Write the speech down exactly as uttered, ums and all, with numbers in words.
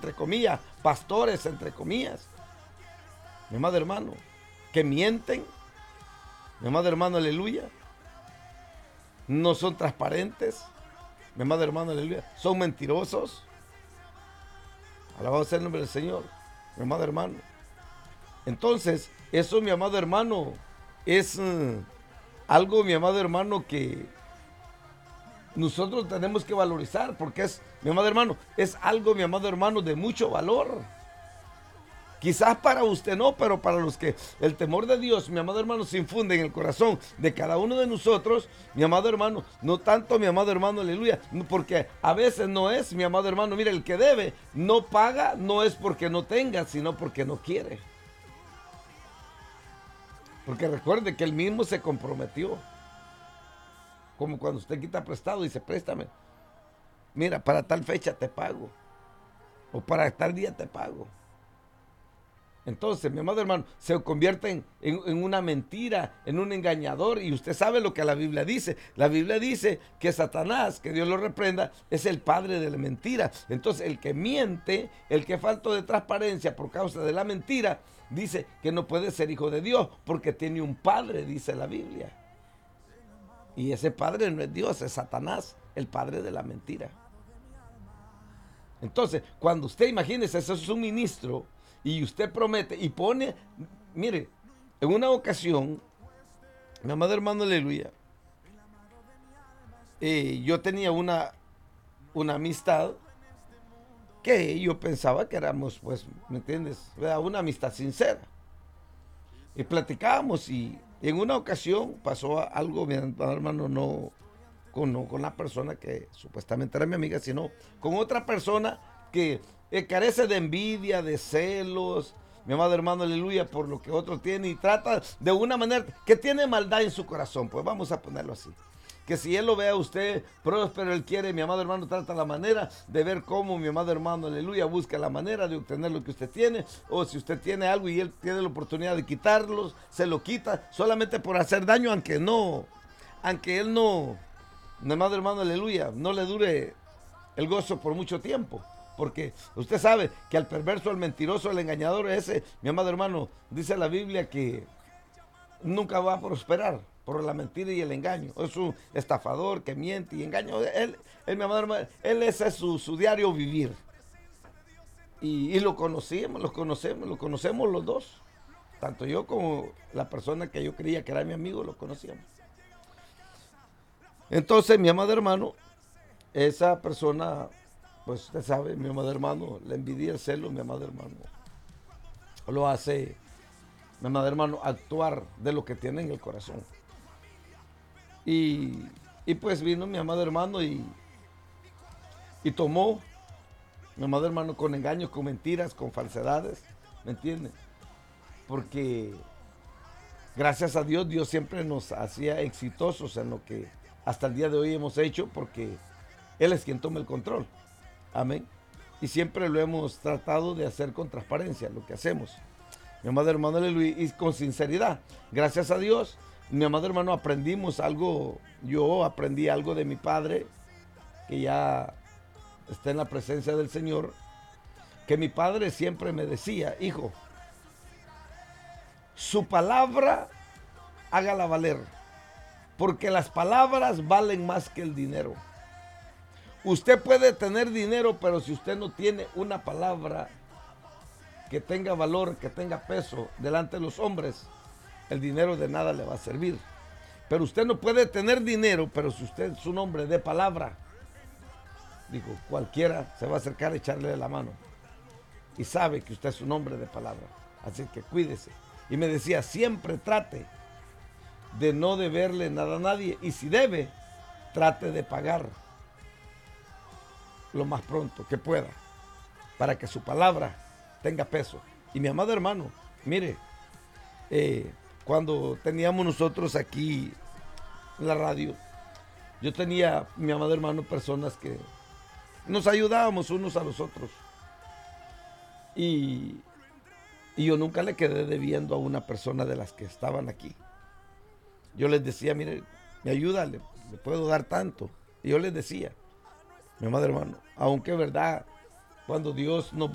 entre comillas, pastores, entre comillas, mi amado hermano, que mienten, mi amado hermano, aleluya, no son transparentes, mi amado hermano, aleluya, son mentirosos. Alabado sea el nombre del Señor, mi amado hermano. Entonces, eso, mi amado hermano, es uh, algo, mi amado hermano, que nosotros tenemos que valorizar, porque es, mi amado hermano, es algo, mi amado hermano, de mucho valor. Quizás para usted no, pero para los que el temor de Dios, mi amado hermano, se infunde en el corazón de cada uno de nosotros, mi amado hermano, no tanto, mi amado hermano, aleluya, porque a veces no es, mi amado hermano, mire, el que debe no paga, no es porque no tenga, sino porque no quiere. Porque recuerde que él mismo se comprometió. Como cuando usted quita prestado y dice, préstame. Mira, para tal fecha te pago. O para tal día te pago. Entonces, mi amado hermano, se convierte en, en, en una mentira, en un engañador. Y usted sabe lo que la Biblia dice. La Biblia dice que Satanás, que Dios lo reprenda, es el padre de la mentira. Entonces, el que miente, el que falta de transparencia por causa de la mentira, dice que no puede ser hijo de Dios porque tiene un padre, dice la Biblia. Y ese padre no es Dios, es Satanás, el padre de la mentira. Entonces, cuando usted, imagínese, eso es un ministro y usted promete y pone, mire, en una ocasión, mi amado hermano, aleluya, eh, yo tenía una, una amistad que yo pensaba que éramos, pues, ¿me entiendes? Una amistad sincera. Y platicábamos y en una ocasión pasó algo, mi hermano, no con, no con la persona que supuestamente era mi amiga, sino con otra persona que eh, carece de envidia, de celos, mi amado hermano, aleluya, por lo que otro tiene y trata de una manera que tiene maldad en su corazón, pues vamos a ponerlo así. Que si él lo ve a usted próspero, él quiere, mi amado hermano, trata la manera de ver cómo, mi amado hermano, aleluya, busca la manera de obtener lo que usted tiene, o si usted tiene algo y él tiene la oportunidad de quitarlos, se lo quita solamente por hacer daño, aunque no, aunque él no, mi amado hermano, aleluya, no le dure el gozo por mucho tiempo. Porque usted sabe que al perverso, al mentiroso, al engañador ese, mi amado hermano, dice la Biblia que nunca va a prosperar por la mentira y el engaño. Es un estafador que miente y engaña. Él, él mi amado hermano, él ese es su, su diario vivir. Y, y lo conocíamos, lo conocemos, lo conocemos los dos. Tanto yo como la persona que yo creía que era mi amigo, lo conocíamos. Entonces, mi amado hermano, esa persona, pues usted sabe, mi amado hermano, la envidia, el celo, mi amado hermano, lo hace, mi amado hermano, actuar de lo que tiene en el corazón. Y, y pues vino mi amado hermano y, y tomó, mi amado hermano, con engaños, con mentiras, con falsedades, ¿me entiende? Porque gracias a Dios, Dios siempre nos hacía exitosos en lo que hasta el día de hoy hemos hecho, porque Él es quien toma el control. Amén. Y siempre lo hemos tratado de hacer con transparencia, lo que hacemos. Mi amado hermano, aleluya, y con sinceridad. Gracias a Dios, mi amado hermano, aprendimos algo, yo aprendí algo de mi padre, que ya está en la presencia del Señor, que mi padre siempre me decía, hijo, su palabra hágala valer, porque las palabras valen más que el dinero. Usted puede tener dinero, pero si usted no tiene una palabra que tenga valor, que tenga peso delante de los hombres, el dinero de nada le va a servir. Pero usted no puede tener dinero, pero si usted es un hombre de palabra, digo, cualquiera se va a acercar a echarle la mano. Y sabe que usted es un hombre de palabra. Así que cuídese. Y me decía, siempre trate de no deberle nada a nadie. Y si debe, trate de pagar lo más pronto que pueda, para que su palabra tenga peso. Y mi amado hermano, mire, eh, cuando teníamos nosotros aquí en la radio, yo tenía, mi amado hermano, personas que nos ayudábamos unos a los otros. Y, y yo nunca le quedé debiendo a una persona de las que estaban aquí. Yo les decía, mire, me ayuda, le, le puedo dar tanto. Y yo les decía, mi amado hermano, aunque es verdad, cuando Dios nos